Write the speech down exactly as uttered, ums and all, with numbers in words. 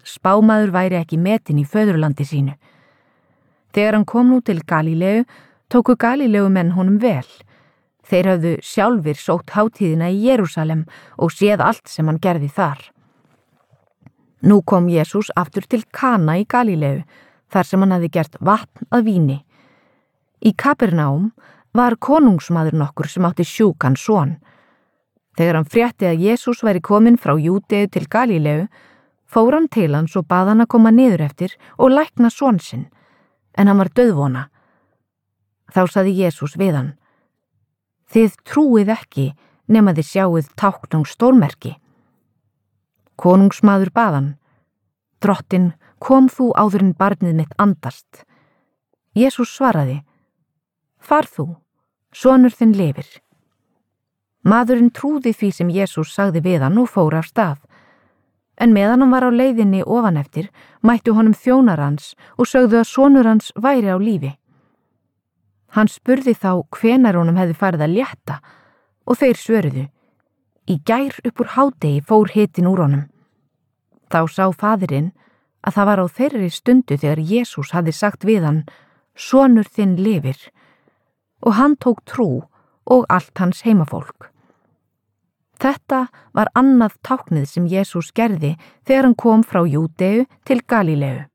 spámaður væri ekki metinn í föðurlandi sínu. Þegar hann kom nú til Galíleu, tóku Galíleu menn honum vel. Þeir höfðu sjálfir sótt hátíðina í Jerúsalem og séð allt sem hann gerði þar. Nú kom Jesús aftur til Kana í Galíleu, þar sem hann hafði gert vatn að víni. Í Kapernaum var konungsmaður nokkur sem átti sjúkan son. Þegar hann frétti að Jesús væri kominn frá Júdeu til Galíleu, fór hann til hans og bað hann að koma niður eftir og lækna son sinn, en hann var dauðvona. Þá sagði Jesús við hann: Þið trúið ekki nema þið sjáið tákn og stórmerki. Konungsmaður bað hann: Drottinn, kom þú áður en barnið mitt andast. Jesús svaraði: Far þú, sonur þinn lifir. Maðurinn trúði því sem Jesús sagði við hann og fór af stað. En meðan hann var á leiðinni ofan eftir, mættu honum þjónar hans og sögðu að sonur hans væri á lífi. Hann spurði þá hvenær honum hefði farið að létta og þeir svöruðu: Í gær upp úr hádegi fór hitinn úr honum. Þá sá faðirinn að það var á þeirri stundu þegar Jesús hafði sagt við hann: Sonur þinn lifir, og hann tók trú og allt hans heimafólk. Þetta var annað táknið sem Jesús gerði þegar hann kom frá Júdeu til Galíleu.